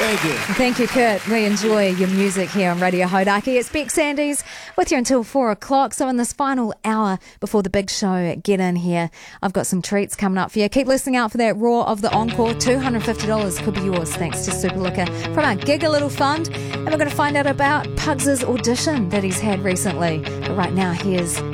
Thank you. Thank you, Kurt. We enjoy your music here on Radio Hodaki. It's Beck Sandys with you until 4 o'clock. So in this final hour before the big show, get in here. I've got some treats coming up for you. Keep listening out for that Raw of the Encore. $250 could be yours thanks to Superliquor from our Gig a Little Fund. And we're going to find out about Pugs' audition that he's had recently. But right now, here's